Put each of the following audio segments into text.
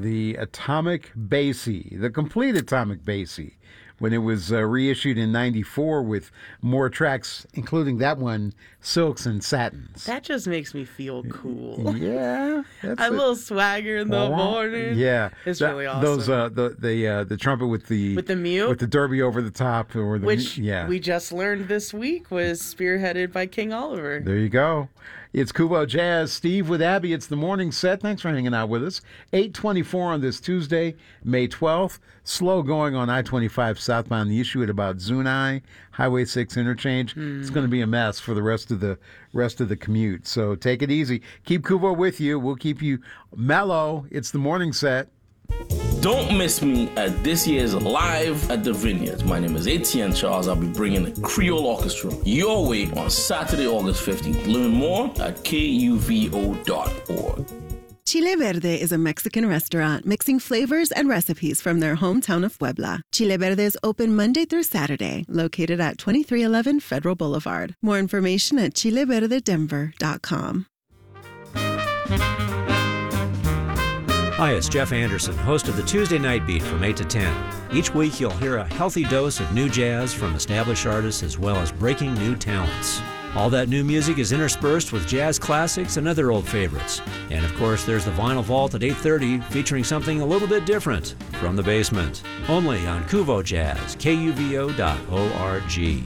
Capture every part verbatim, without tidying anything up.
the Atomic Basie, the complete Atomic Basie, when it was uh, reissued in ninety-four with more tracks, including that one, Silks and Satins. That just makes me feel cool. Yeah. That's A it. little swagger in the morning. Yeah. It's That- really awesome. Those, uh, the the uh, the trumpet with the... With the mute? With the derby over the top. Or the, Which yeah. we just learned this week was spearheaded by King Oliver. There you go. It's Kuvo Jazz. Steve with Abby. It's the morning set. Thanks for hanging out with us. eight twenty-four on this Tuesday, May twelfth. Slow going on I twenty-five southbound. The issue at about Zunai, Highway six interchange. Mm. It's going to be a mess for the rest of the rest of the commute. So take it easy. Keep Kuvo with you. We'll keep you mellow. It's the morning set. Don't miss me at this year's Live at the Vineyards. My name is Etienne Charles. I'll be bringing the Creole Orchestra your way on Saturday, August fifteenth. Learn more at K U V O dot org. Chile Verde is a Mexican restaurant mixing flavors and recipes from their hometown of Puebla. Chile Verde is open Monday through Saturday, located at twenty-three eleven Federal Boulevard. More information at chile verde denver dot com. Hi, it's Jeff Anderson, host of the Tuesday Night Beat from eight to ten. Each week you'll hear a healthy dose of new jazz from established artists as well as breaking new talents. All that new music is interspersed with jazz classics and other old favorites. And of course, there's the Vinyl Vault at eight thirty featuring something a little bit different from the basement. Only on Kuvo Jazz, K U V O dot org.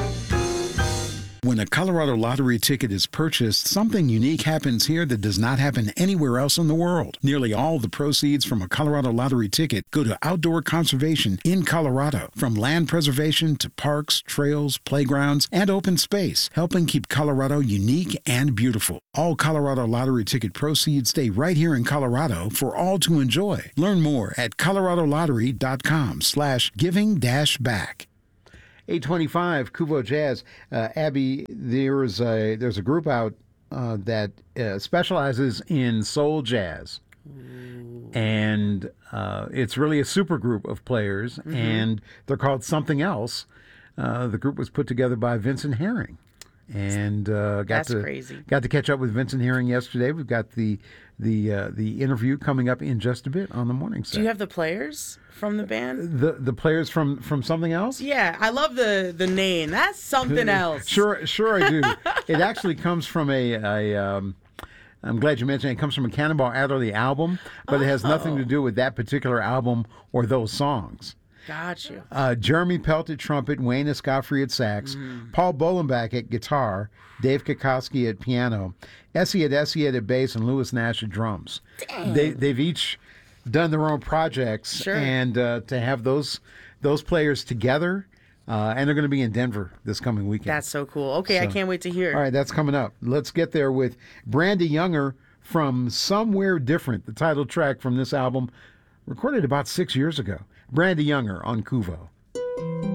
When a Colorado Lottery ticket is purchased, something unique happens here that does not happen anywhere else in the world. Nearly all the proceeds from a Colorado Lottery ticket go to outdoor conservation in Colorado, from land preservation to parks, trails, playgrounds, and open space, helping keep Colorado unique and beautiful. All Colorado Lottery ticket proceeds stay right here in Colorado for all to enjoy. Learn more at colorado lottery dot com slash giving dash back. eight twenty-five, Kuvo Jazz. Uh, Abby, there's a, there's a group out uh, that uh, specializes in soul jazz. Ooh. And uh, it's really a super group of players, mm-hmm. and they're called Something Else. Uh, the group was put together by Vincent Herring. And uh, got That's to crazy. got to catch up with Vincent Herring yesterday. We've got the the uh, the interview coming up in just a bit on the morning set. Do you have the players from the band? The the players from, from Something Else? Yeah, I love the, the name. That's Something Else. Sure, sure I do. It actually comes from a, a um, I'm glad you mentioned it. It comes from a Cannonball Adderley album, but oh. it has nothing to do with that particular album or those songs. Got you. Uh, Jeremy Pelt at trumpet, Wayne Escoffery at sax, mm. Paul Bolenbach at guitar, Dave Kokoski at piano, Essie at Essie at bass, and Lewis Nash at drums. Dang. They, they've each done their own projects, sure. and uh, to have those those players together, uh, and they're going to be in Denver this coming weekend. That's so cool. Okay, so, I can't wait to hear. All right, that's coming up. Let's get there with Brandy Younger from Somewhere Different, the title track from this album, recorded about six years ago. Brandy Younger on Kuvo.